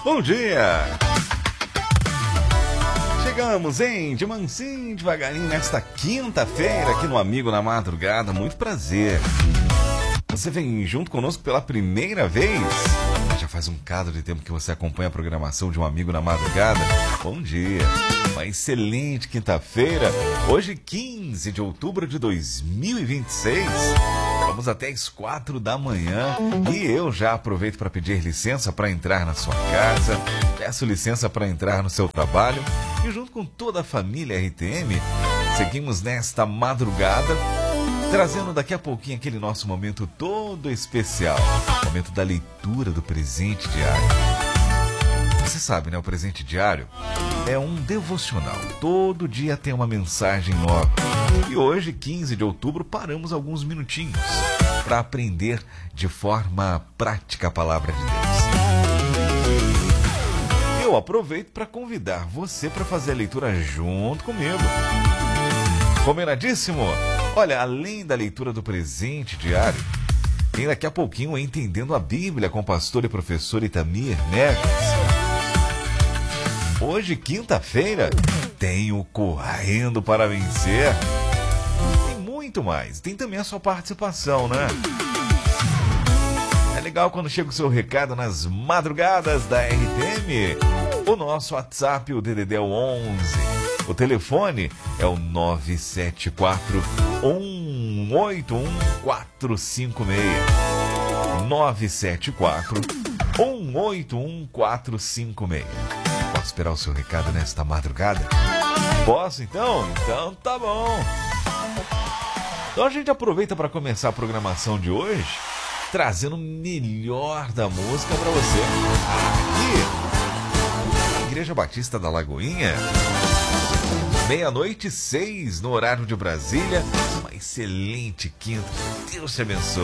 Bom dia! Chegamos, hein? De mansinho, devagarinho, nesta quinta-feira aqui no Amigo na Madrugada. Muito prazer. Você vem junto conosco pela primeira vez? Já faz um bocado de tempo que você acompanha a programação de um Amigo na Madrugada. Bom dia! Uma excelente quinta-feira. Hoje, 15 de outubro de 2026. Vamos até às 4 da manhã. E eu já aproveito para pedir licença para entrar na sua casa. Peço licença para entrar no seu trabalho. E junto com toda a família RTM, seguimos nesta madrugada, trazendo daqui a pouquinho aquele nosso momento todo especial. Momento da leitura do presente diário. Você sabe, né? O presente diário é um devocional. Todo dia tem uma mensagem nova. E hoje, 15 de outubro, paramos alguns minutinhos para aprender de forma prática a palavra de Deus. Eu aproveito para convidar você para fazer a leitura junto comigo. Combinadíssimo? Olha, além da leitura do presente diário, tem daqui a pouquinho o Entendendo a Bíblia com o pastor e professor Itamir Neves. Hoje, quinta-feira, tem o Correndo para Vencer. Tem muito mais. Tem também a sua participação, né? É legal quando chega o seu recado nas madrugadas da RTM. O nosso WhatsApp, o DDD é o 11. O telefone é o 974-181-456. 974-181-456. Posso esperar o seu recado nesta madrugada? Posso, então? Então tá bom. Então a gente aproveita para começar a programação de hoje, trazendo o melhor da música para você. Aqui, Igreja Batista da Lagoinha, 00:06 no horário de Brasília. Uma excelente quinta. Deus te abençoe.